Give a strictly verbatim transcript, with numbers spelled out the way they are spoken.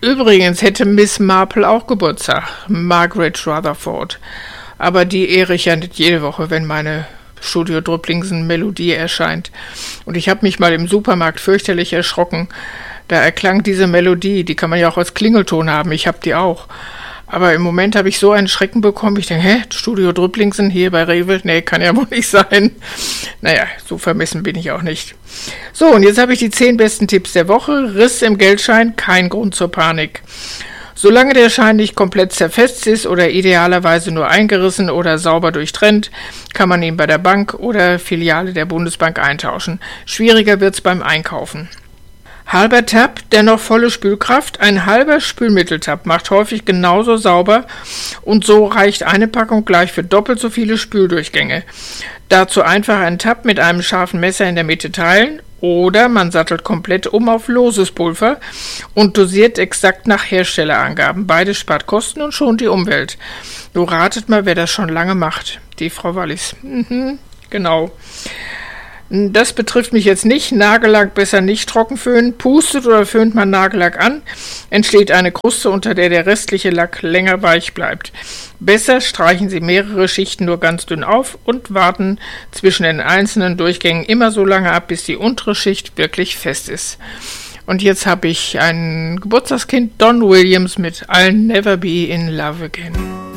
Übrigens hätte Miss Marple auch Geburtstag, Margaret Rutherford. Aber die ehre ich ja nicht jede Woche, wenn meine Studio Drüpplingsen Melodie erscheint. Und ich habe mich mal im Supermarkt fürchterlich erschrocken. Da erklang diese Melodie, die kann man ja auch als Klingelton haben, ich habe die auch. Aber im Moment habe ich so einen Schrecken bekommen, ich denke, hä, Studio Drüpplingsen hier bei Rewe? Nee, kann ja wohl nicht sein. Naja, so vermessen bin ich auch nicht. So, und jetzt habe ich die zehn besten Tipps der Woche. Riss im Geldschein, kein Grund zur Panik. Solange der Schein nicht komplett zerfetzt ist oder idealerweise nur eingerissen oder sauber durchtrennt, kann man ihn bei der Bank oder Filiale der Bundesbank eintauschen. Schwieriger wird's beim Einkaufen. Halber Tab, dennoch volle Spülkraft. Ein halber Spülmitteltab macht häufig genauso sauber und so reicht eine Packung gleich für doppelt so viele Spüldurchgänge. Dazu einfach einen Tab mit einem scharfen Messer in der Mitte teilen oder man sattelt komplett um auf loses Pulver und dosiert exakt nach Herstellerangaben. Beides spart Kosten und schont die Umwelt. Nur ratet mal, wer das schon lange macht. Die Frau Wallis. Mhm, genau. Das betrifft mich jetzt nicht. Nagellack besser nicht trocken föhnen. Pustet oder föhnt man Nagellack an, entsteht eine Kruste, unter der der restliche Lack länger weich bleibt. Besser streichen Sie mehrere Schichten nur ganz dünn auf und warten zwischen den einzelnen Durchgängen immer so lange ab, bis die untere Schicht wirklich fest ist. Und jetzt habe ich ein Geburtstagskind, Don Williams mit I'll Never Be in Love Again.